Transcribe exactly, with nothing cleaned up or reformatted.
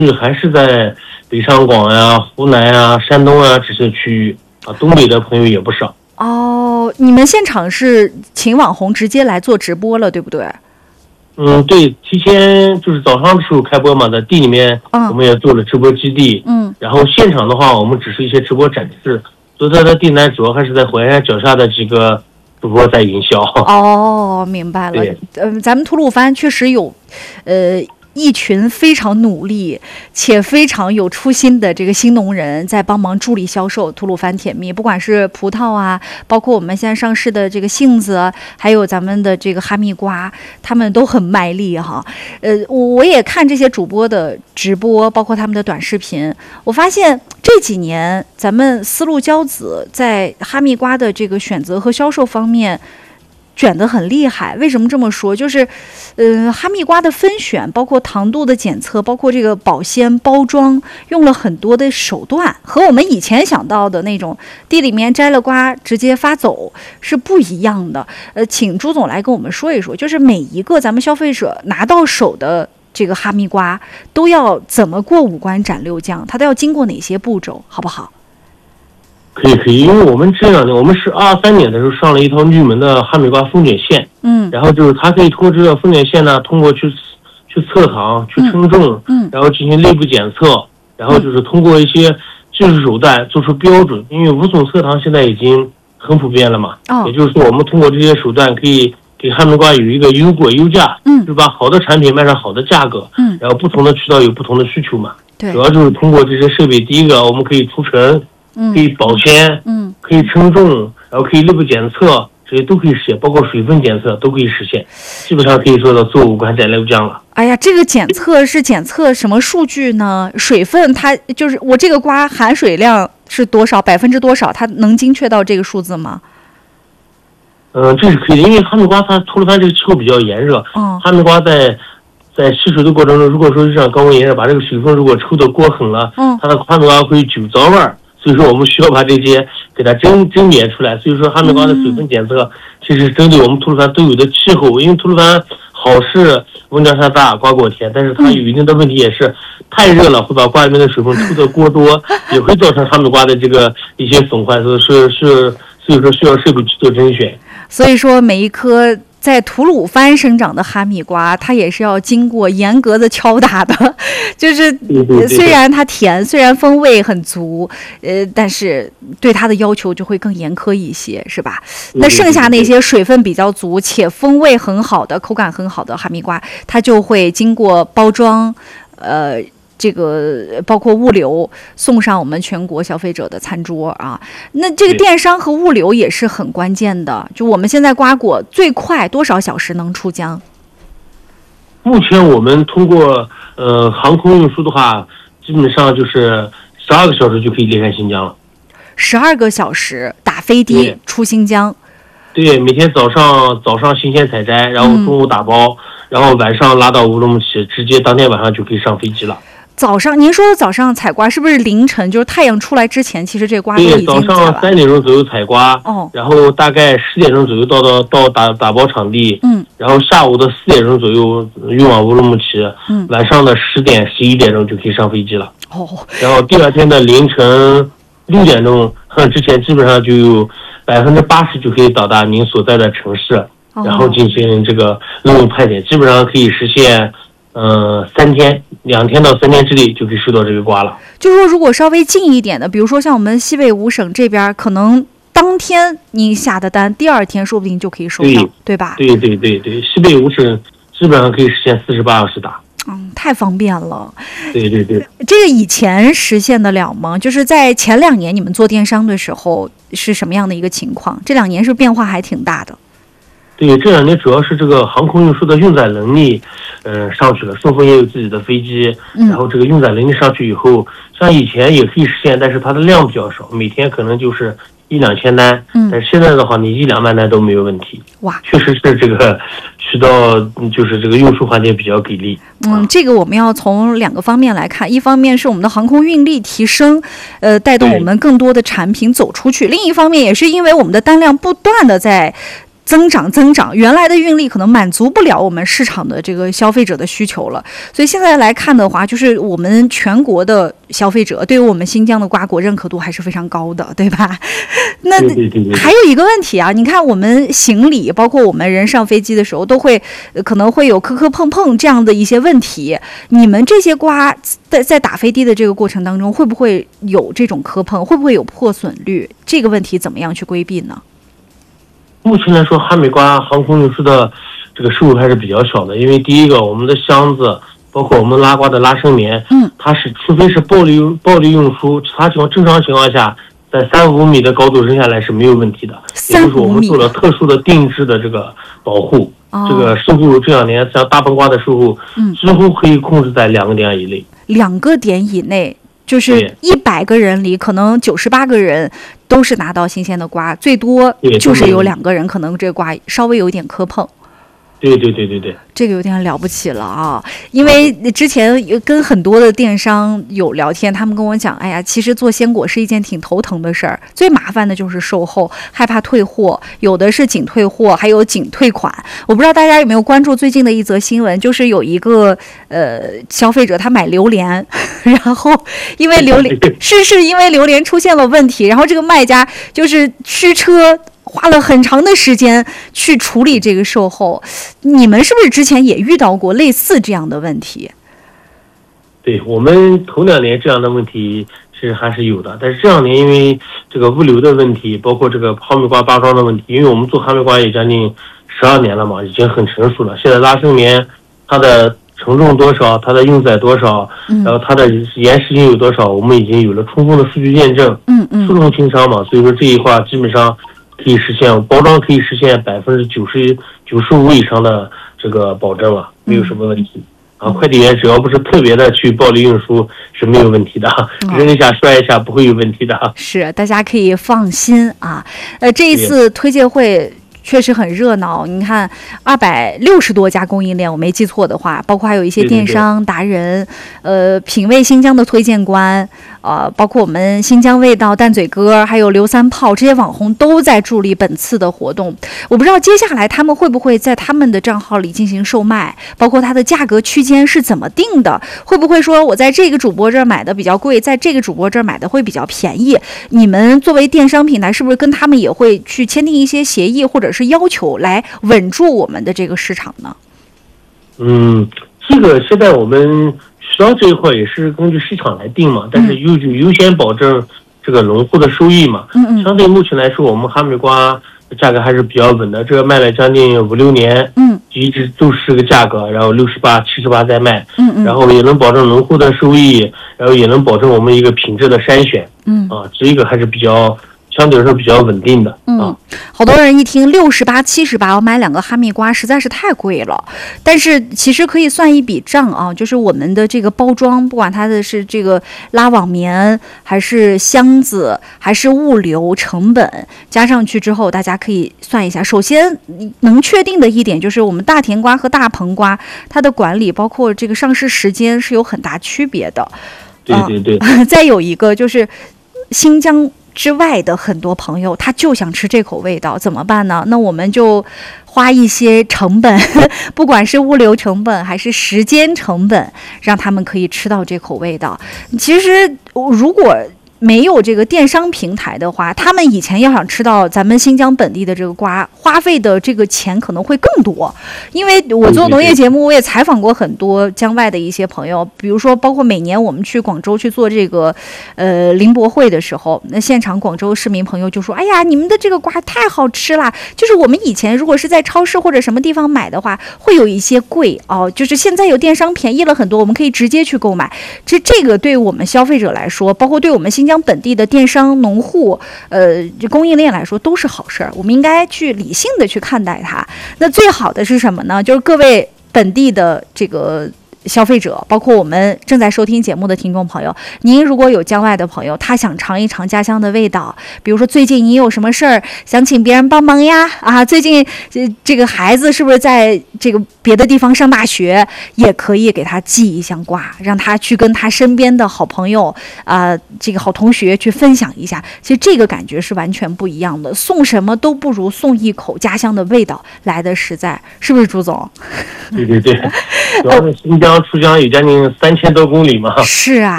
还是在北上广呀、湖南呀、山东啊这些区域啊，东北的朋友也不少。 哦，你们现场是请网红直接来做直播了，对不对？ 嗯，对，提前就是早上的时候开播嘛，在地里面我们也做了直播基地。 嗯，然后现场的话，我们只是一些直播展示，所以它的订单主要还是在火焰山脚下的几个主播在营销。 哦，明白了。嗯、呃，咱们吐鲁番确实有，呃。一群非常努力且非常有初心的这个新农人在帮忙助力销售吐鲁番甜蜜，不管是葡萄啊，包括我们现在上市的这个杏子，还有咱们的这个哈密瓜，他们都很卖力哈。呃，我也看这些主播的直播，包括他们的短视频，我发现这几年咱们丝路骄子在哈密瓜的这个选择和销售方面卷得很厉害。为什么这么说？就是，呃，哈密瓜的分选，包括糖度的检测，包括这个保鲜包装，用了很多的手段，和我们以前想到的那种地里面摘了瓜直接发走是不一样的。呃，请朱总来跟我们说一说，就是每一个咱们消费者拿到手的这个哈密瓜都要怎么过五关斩六将，它都要经过哪些步骤，好不好？ 可以可以，因为我们这两年，我们是二三年的时候上了一套绿门的哈密瓜封卷线，嗯，然后就是它可以通过这个封卷线呢，通过去去测糖、去称重，嗯，然后进行内部检测，然后就是通过一些技术手段做出标准。因为无损测糖现在已经很普遍了嘛，哦，也就是说我们通过这些手段可以给哈密瓜有一个优果优价，嗯，就把好的产品卖上好的价格，嗯，然后不同的渠道有不同的需求嘛，对，主要就是通过这些设备，第一个我们可以除尘。可以保鲜，嗯，可以称重，然后可以内部检测，这些都可以实现，包括水分检测都可以实现，基本上可以做到做五关斩六将了。 哎呀，这个检测是检测什么数据呢？水分它就是我这个瓜含水量是多少，百分之多少，它能精确到这个数字吗？ 嗯、呃，这是可以的，因为哈密瓜它吐鲁番这个气候比较炎热，嗯，哈密瓜在在吸水的过程中，如果说日照高温炎热，把这个水分如果抽得过狠了，嗯，它的哈密瓜会有酒糟味儿。所以说我们需要把这些给它甄甄别出来。所以说哈密瓜的水分检测其实针对我们吐鲁番都有的气候，因为吐鲁番好是温江山大瓜果甜，但是它有一定的问题，也是太热了会把瓜里面的水分抽得过多，也会造成哈密瓜的这个一些损坏，所以说是所以说需要设备去做甄选。 所以说每一颗在吐鲁番生长的哈密瓜，它也是要经过严格的敲打的，就是虽然它甜，虽然风味很足，呃，但是对它的要求就会更严苛一些，是吧？那剩下那些水分比较足且风味很好的、口感很好的哈密瓜，它就会经过包装，呃。这个包括物流送上我们全国消费者的餐桌啊，那这个电商和物流也是很关键的。就我们现在瓜果最快多少小时能出江？ 目前我们通过呃航空运输的话，基本上就是十二个小时就可以离开新疆了。 十二个小时打飞的出新疆。 对，每天早上早上新鲜采摘，然后中午打包，嗯、然后晚上拉到乌鲁木齐，直接当天晚上就可以上飞机了。 早上，您说的早上采瓜是不是凌晨？就是太阳出来之前，其实这瓜都已经对，早上三点钟左右采瓜，哦，然后大概十点钟左右到到到打打包场地，嗯，然后下午的四点钟左右运往乌鲁木齐，嗯，晚上的十点十一点钟就可以上飞机了，哦，然后第二天的凌晨六点钟之前，基本上就有百分之八十就可以到达您所在的城市，哦，然后进行这个任务派遣，基本上可以实现。呃，三天、两天到三天之内就可以收到这个瓜了。 就是说，如果稍微近一点的，比如说像我们西北五省这边，可能当天您下的单，第二天说不定就可以收到， 对, 对吧？ 对对对对，西北五省基本上可以实现四十八小时打。 嗯，太方便了。 对对对， 这个以前实现得了吗？就是在前两年你们做电商的时候是什么样的一个情况？这两年是变化还挺大的。 对，这两年主要是这个航空运输的运载能力，呃，上去了。顺丰也有自己的飞机，然后这个运载能力上去以后，像以前也可以实现，但是它的量比较少，每天可能就是一两千单。嗯，但是现在的话，你一两万单都没有问题。哇，确实是这个渠道，就是这个运输环节比较给力。 嗯，这个我们要从两个方面来看，一方面是我们的航空运力提升，呃，带动我们更多的产品走出去；另一方面也是因为我们的单量不断的在。 增长增长，原来的运力可能满足不了我们市场的这个消费者的需求了。所以现在来看的话，就是我们全国的消费者对于我们新疆的瓜果认可度还是非常高的，对吧？那还有一个问题啊，你看我们行李，包括我们人上飞机的时候，都会可能会有磕磕碰碰这样的一些问题。你们这些瓜在在打飞的的这个过程当中，会不会有这种磕碰，会不会有破损率？这个问题怎么样去规避呢？ 目前来说，哈密瓜航空运输的这个收入还是比较小的，因为第一个，我们的箱子，包括我们拉瓜的拉伸棉，嗯，它是除非是暴力暴力运输，其他情况正常情况下，在三五米的高度扔下来是没有问题的。也就是我们做了特殊的定制的这个保护，哦、这个收入这两年像大棚瓜的收入，嗯，几乎可以控制在两个点以内。 两个点以内。就是一百个人里，可能九十八个人都是拿到新鲜的瓜，最多就是有两个人可能这个瓜稍微有一点磕碰。 对对对对对， 这个有点了不起了啊！因为之前跟很多的电商有聊天，他们跟我讲，哎呀，其实做鲜果是一件挺头疼的事儿，最麻烦的就是售后，害怕退货，有的是仅退货，还有仅退款。我不知道大家有没有关注最近的一则新闻，就是有一个呃消费者他买榴莲，然后因为榴莲是是因为榴莲出现了问题，然后这个卖家就是驱车。花了很长的时间去处理这个售后，你们是不是之前也遇到过类似这样的问题？ 对，我们头两年这样的问题其实还是有的，但是这两年因为这个物流的问题，包括这个哈密瓜包装的问题，因为我们做哈密瓜也将近十二年了嘛，已经很成熟了。现在拉伸棉它的承重多少，它的运载多少，嗯、然后它的延时性有多少，我们已经有了充分的数据验证，嗯嗯，数重轻伤嘛，所以说这一块基本上。可以实现包装，可以实现百分之九十九十五以上的这个保证了，没有什么问题。嗯、啊，快递员只要不是特别的去暴力运输是没有问题的，嗯、扔一下摔一下不会有问题的。 是，大家可以放心啊。呃，这一次推介会确实很热闹，你看二百六十多家供应链，我没记错的话，包括还有一些电商达人，对对对呃，品味新疆的推荐官。呃，包括我们新疆味道、蛋嘴哥，还有刘三炮这些网红都在助力本次的活动。我不知道接下来他们会不会在他们的账号里进行售卖，包括它的价格区间是怎么定的？会不会说我在这个主播这儿买的比较贵，在这个主播这儿买的会比较便宜？你们作为电商平台，是不是跟他们也会去签订一些协议或者是要求，来稳住我们的这个市场呢？ 嗯，这个现在我们。渠道这一块也是根据市场来定嘛，但是优优先保证这个农户的收益嘛。嗯嗯。相对目前来说，我们哈密瓜价格还是比较稳的，这个卖了将近五六年，嗯，一直都是这个价格，然后六十八、七十八在卖，嗯嗯，然后也能保证农户的收益，然后也能保证我们一个品质的筛选，嗯啊，这个还是比较。相对来说比较稳定的，嗯， 啊、好多人一听六十八、七十八，我买两个哈密瓜实在是太贵了。但是其实可以算一笔账啊，就是我们的这个包装，不管它的是这个拉网棉，还是箱子，还是物流成本，加上去之后，大家可以算一下。首先能确定的一点就是，我们大甜瓜和大棚瓜，它的管理包括这个上市时间是有很大区别的。 对对对。 啊、再有一个就是新疆。之外的很多朋友他就想吃这口味道，怎么办呢？那我们就花一些成本，不管是物流成本还是时间成本，让他们可以吃到这口味道。其实如果没有这个电商平台的话，他们以前要想吃到咱们新疆本地的这个瓜，花费的这个钱可能会更多。因为我做农业节目，我也采访过很多疆外的一些朋友，比如说包括每年我们去广州去做这个呃林博会的时候，那现场广州市民朋友就说：“哎呀，你们的这个瓜太好吃了！就是我们以前如果是在超市或者什么地方买的话，会有一些贵哦，就是现在有电商便宜了很多，我们可以直接去购买。这这个对我们消费者来说，包括对我们新疆本地的电商农户呃供应链来说都是好事儿，我们应该去理性的去看待它。那最好的是什么呢？就是各位本地的这个消费者，包括我们正在收听节目的听众朋友，您如果有疆外的朋友，他想尝一尝家乡的味道，比如说最近你有什么事儿想请别人帮忙呀？啊，最近这个孩子是不是在这个别的地方上大学，也可以给他寄一箱瓜，让他去跟他身边的好朋友啊、呃，这个好同学去分享一下。其实这个感觉是完全不一样的，送什么都不如送一口家乡的味道来的实在，是不是朱总？ 对对对，主要是新疆出疆有将近三千多公里嘛， 是啊，